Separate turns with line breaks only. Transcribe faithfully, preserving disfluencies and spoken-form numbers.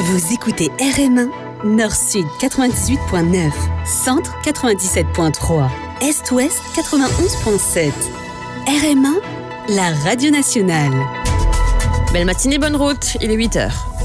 Vous écoutez R M un, Nord-Sud quatre-vingt-dix-huit virgule neuf, Centre quatre-vingt-dix-sept virgule trois, Est-Ouest quatre-vingt-onze virgule sept. R M un, la radio nationale.
Belle matinée, bonne route, il est huit heures.